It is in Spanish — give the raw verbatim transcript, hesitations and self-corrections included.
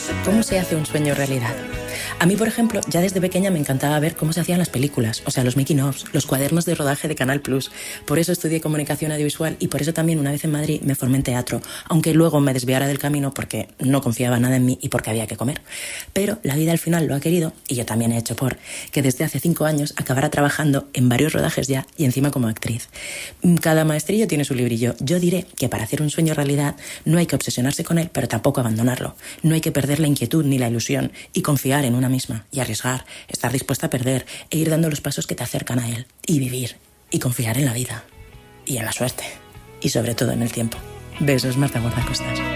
¿Cómo se hace un sueño realidad? A mí, por ejemplo, ya desde pequeña me encantaba ver cómo se hacían las películas, o sea, los making ofs, los cuadernos de rodaje de Canal Plus. Por eso estudié comunicación audiovisual y por eso también una vez en Madrid me formé en teatro, aunque luego me desviara del camino porque no confiaba nada en mí y porque había que comer. Pero la vida al final lo ha querido, y yo también he hecho por, que desde hace cinco años acabara trabajando en varios rodajes ya y encima como actriz. Cada maestrillo tiene su librillo. Yo diré que para hacer un sueño realidad no hay que obsesionarse con él, pero tampoco abandonarlo. No hay que perder la inquietud ni la ilusión y confiar en una misma y arriesgar, estar dispuesta a perder e ir dando los pasos que te acercan a él y vivir y confiar en la vida y en la suerte y sobre todo en el tiempo. Besos, Marta Guardacostas.